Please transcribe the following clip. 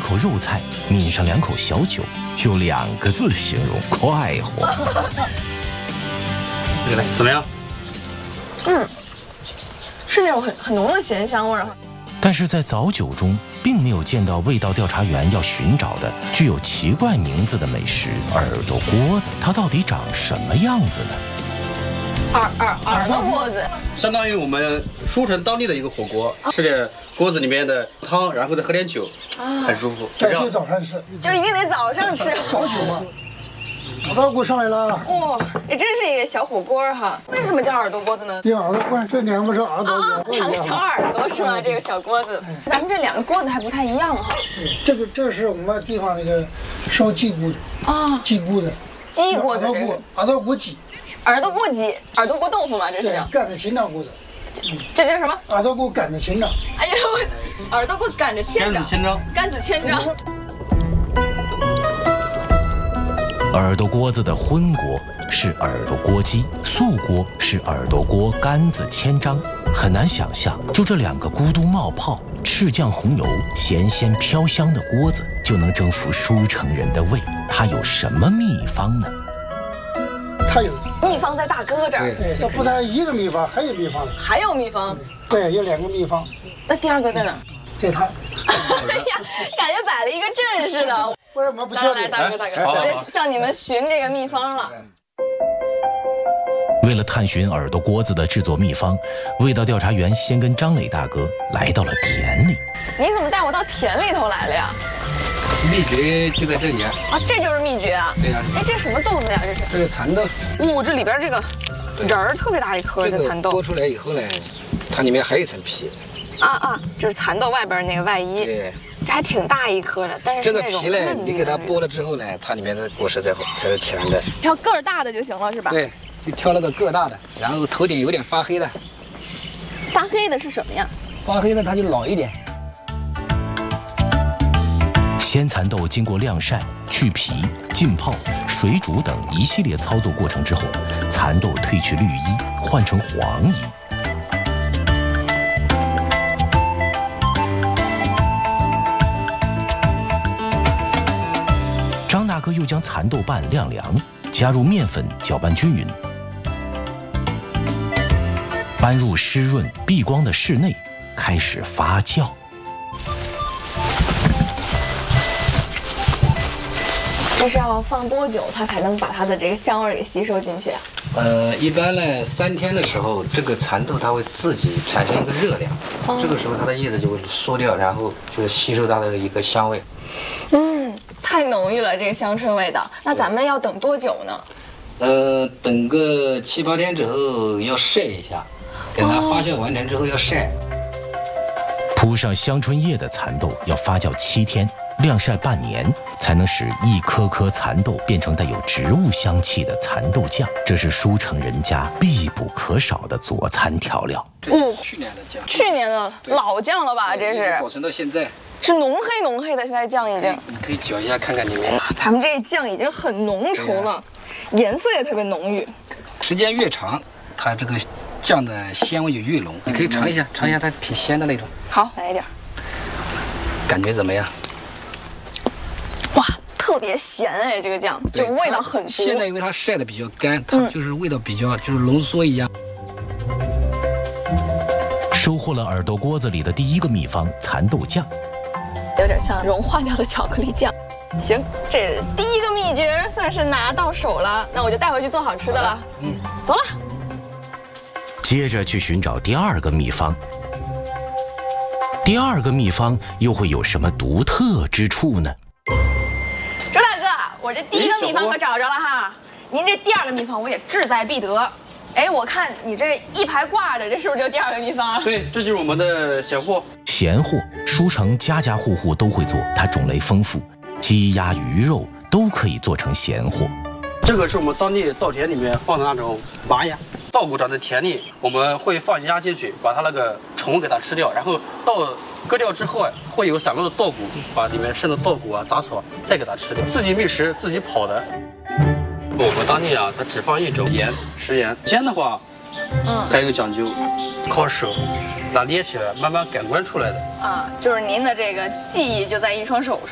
口肉菜，抿上2口小酒，就2个字形容：快活。 这个来怎么样？ 是那种很浓的咸香味儿。 但是在早酒中，并没有见到味道调查员要寻找的具有奇怪名字的美食——耳朵锅子。它到底长什么样子呢？ 耳朵锅子， 相当于我们舒城当地的一个火锅，吃点锅子里面的汤，然后再喝点酒，很舒服。 这就早餐吃， 就一定得早上吃。 早酒嘛。耳朵锅上来了。 哇，这真是一个小火锅哈！为什么叫耳朵锅子呢？ 这耳朵锅，这2个是耳朵 2个小耳朵是吗？这个小锅子，咱们这2个锅子还不太一样哈。 这是我们地方那个烧鸡骨的啊，鸡骨的鸡锅子， 耳朵锅鸡， 耳朵锅鸡，耳朵锅豆腐嘛，这是干的清肠锅的。 这叫什么？ 耳朵锅干的清肠。 哎呦，耳朵锅干着千张，干子千张。 耳朵锅子的荤锅是耳朵锅鸡，素锅是耳朵锅干子千张。很难想象，就这2个咕嘟冒泡、赤酱红油、咸鲜飘香的锅子，就能征服舒城人的胃。它有什么秘方呢？ 它有秘方在大哥这儿。 对，它不但一个秘方，还有秘方。 还有秘方？ 对，有2个秘方。 那第2个在哪？ 在它。 哎呀，感觉摆了一个阵似的。 为什么不叫你？ 来，大哥，我就向你们寻这个秘方了。 为了探寻耳朵锅子的制作秘方，味道调查员先跟张磊大哥来到了田里。 你怎么带我到田里头来了呀？ 秘诀就在这里啊！ 这就是秘诀啊！ 对呀。 哎，这什么豆子呀？这是？ 这是蚕豆。 这里边这个仁儿特别大一颗，这蚕豆剥出来以后呢，它里面还有一层皮。 这是蚕豆外边那个外衣。 对。 这还挺大一颗的，但是这个皮呢，你给它剥了之后呢，它里面的果实才是甜的。 挑个儿大的就行了，是吧？ 对，就挑那个个大的，然后头顶有点发黑的。 发黑的是什么呀？ 发黑的它就老一点。 鲜蚕豆经过晾晒、去皮、浸泡、水煮等一系列操作过程之后，蚕豆褪去绿衣，换成黄衣。张大哥又将蚕豆瓣晾凉，加入面粉搅拌均匀，搬入湿润避光的室内，开始发酵。 这是要放多久，它才能把它的这个香味给吸收进去啊？ 一般呢，3天的时候，这个蚕豆它会自己产生一个热量，这个时候它的叶子就会缩掉，然后就吸收它的一个香味。 太浓郁了，这个香椿味道。那咱们要等多久呢？ 等个7、8天之后要晒一下，等它发酵完成之后要晒。 铺上香椿叶的蚕豆要发酵7天，晾晒半年，才能使一颗颗蚕豆变成带有植物香气的蚕豆酱。这是舒城人家必不可少的佐餐调料。 去年的酱， 去年的老酱了吧？这是保存到现在。 是浓黑的，现在酱已经。 你可以搅一下看看里面。 咱们这酱已经很浓稠了，颜色也特别浓郁。 时间越长，它这个酱的鲜味就越浓。你可以尝一下，尝一下它挺鲜的那种。 好，来一点。 感觉怎么样？ 哇，特别咸哎，这个酱就味道很足。 现在因为它晒的比较干，它就是味道比较就是浓缩一样。 收获了耳朵锅子里的第1个秘方——蚕豆酱。 有点像融化掉的巧克力酱。行，这第1个秘诀算是拿到手了，那我就带回去做好吃的了。走了。 接着去寻找第2个秘方。第2个秘方又会有什么独特之处呢？ 周大哥，我这第1个秘方可找着了哈。您这第2个秘方我也志在必得。哎，我看你这一排挂着，这是不是就第2个秘方啊？ 对，这就是我们的咸货。 咸货，舒城家家户户都会做，它种类丰富，鸡鸭鱼肉都可以做成咸货。 这个是我们当地稻田里面放的那种麻芽，稻谷长在田里，我们会放鸭进去，把它那个虫给它吃掉，然后割掉之后啊，会有散落的稻谷，把里面剩的稻谷啊、杂草再给它吃掉，自己觅食，自己跑的。我们当地啊，它只放一种盐，食盐。煎的话，还有讲究，靠手，把它捏起来，慢慢感官出来的。 就是您的这个技艺就在一双手上。